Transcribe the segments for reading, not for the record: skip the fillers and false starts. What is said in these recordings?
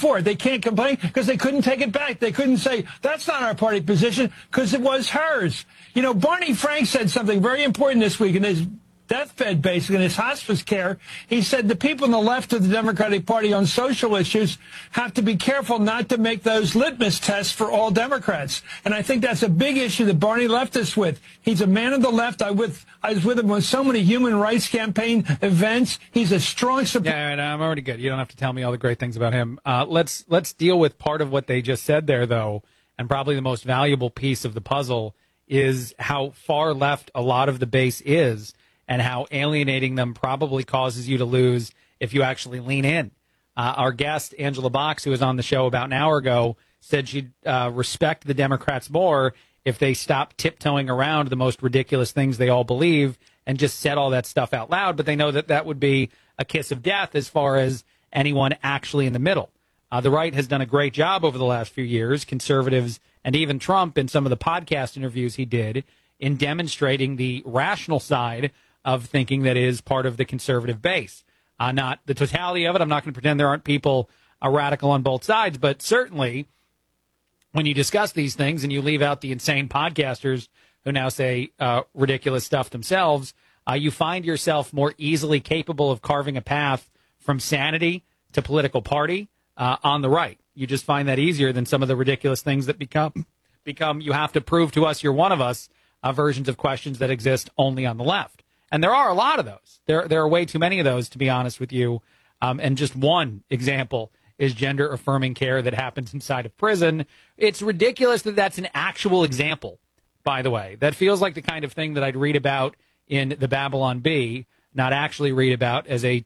for it. They can't complain because they couldn't take it back. They couldn't say, that's not our party position, because it was hers. You know, Barney Frank said something very important this week in his deathbed, basically, in his hospice care. He said the people on the left of the Democratic Party on social issues have to be careful not to make those litmus tests for all Democrats. And I think that's a big issue that Barney left us with. He's a man of the left. I was with him on so many human rights campaign events. He's a strong supporter. Yeah, I'm already good. You don't have to tell me all the great things about him. Let's deal with part of what they just said there, though, and probably the most valuable piece of the puzzle is how far left a lot of the base is, and how alienating them probably causes you to lose if you actually lean in. Our guest, Angela Box, who was on the show about an hour ago, said she'd respect the Democrats more if they stopped tiptoeing around the most ridiculous things they all believe and just said all that stuff out loud. But they know that that would be a kiss of death as far as anyone actually in the middle. The right has done a great job over the last few years, conservatives and even Trump in some of the podcast interviews he did, in demonstrating the rational side of thinking that is part of the conservative base. Not the totality of it. I'm not going to pretend there aren't people radical on both sides, but certainly when you discuss these things and you leave out the insane podcasters who now say ridiculous stuff themselves, you find yourself more easily capable of carving a path from sanity to political party on the right. You just find that easier than some of the ridiculous things that become you have to prove to us you're one of us versions of questions that exist only on the left. And there are a lot of those. There are way too many of those, to be honest with you. And just one example is gender-affirming care that happens inside of prison. It's ridiculous that that's an actual example, by the way. That feels like the kind of thing that I'd read about in the Babylon Bee, not actually read about as a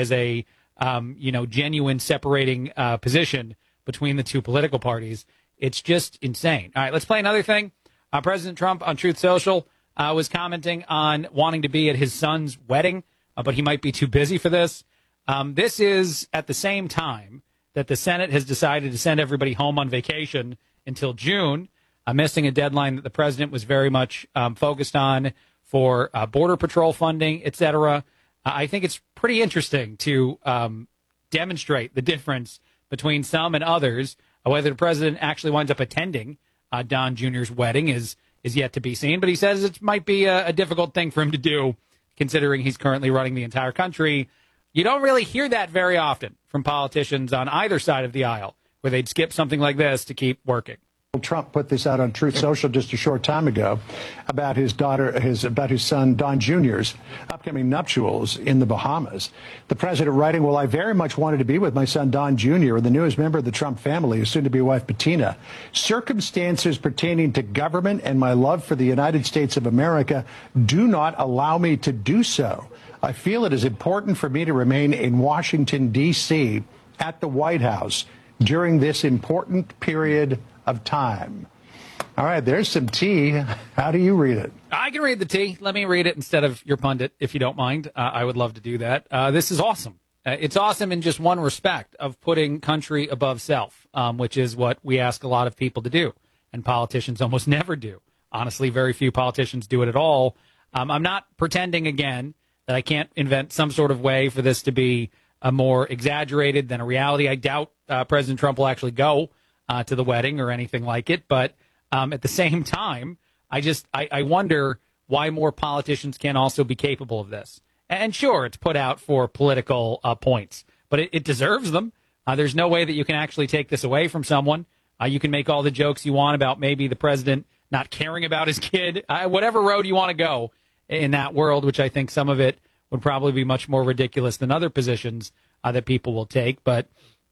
genuine separating position between the two political parties. It's just insane. All right, let's play another thing. President Trump on Truth Social was commenting on wanting to be at his son's wedding, but he might be too busy for this. This is at the same time that the Senate has decided to send everybody home on vacation until June, missing a deadline that the president was very much focused on for Border Patrol funding, et cetera. I think it's pretty interesting to demonstrate the difference between some and others. Whether the president actually winds up attending Don Jr.'s wedding is yet to be seen, but he says it might be a difficult thing for him to do, considering he's currently running the entire country. You don't really hear that very often from politicians on either side of the aisle, where they'd skip something like this to keep working. Trump put this out on Truth Social just a short time ago about his son Don Jr.'s upcoming nuptials in the Bahamas. The president writing, "Well, I very much wanted to be with my son Don Jr., and the newest member of the Trump family, his soon-to-be wife Bettina. Circumstances pertaining to government and my love for the United States of America do not allow me to do so. I feel it is important for me to remain in Washington, D.C. at the White House during this important period of time." All right, there's some tea. How do you read it? I can read the tea. Let me read it instead of your pundit, if you don't mind. I would love to do that. This is awesome. It's awesome in just one respect, of putting country above self, which is what we ask a lot of people to do, and politicians almost never do. Honestly, very few politicians do it at all. I'm not pretending, again, that I can't invent some sort of way for this to be more exaggerated than a reality. I doubt President Trump will actually go to the wedding or anything like it. But at the same time, I wonder why more politicians can't also be capable of this. And sure, it's put out for political points, but it deserves them. There's no way that you can actually take this away from someone. You can make all the jokes you want about maybe the president not caring about his kid, whatever road you want to go in that world, which I think some of it would probably be much more ridiculous than other positions that people will take. But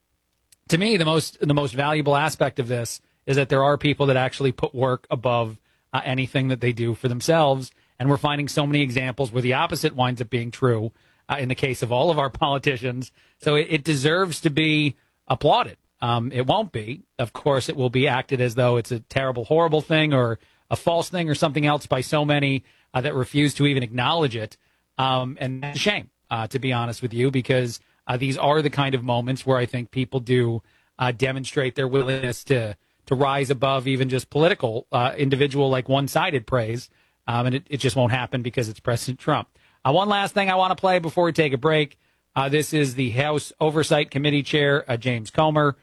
to me, the most valuable aspect of this is that there are people that actually put work above anything that they do for themselves. And we're finding so many examples where the opposite winds up being true in the case of all of our politicians. So it deserves to be applauded. It won't be. Of course, it will be acted as though it's a terrible, horrible thing or a false thing or something else by so many that refuse to even acknowledge it. And that's a shame, to be honest with you, because these are the kind of moments where I think people do demonstrate their willingness to rise above even just political, individual, like one-sided praise. And it just won't happen because it's President Trump. One last thing I want to play before we take a break. This is the House Oversight Committee Chair, James Comer,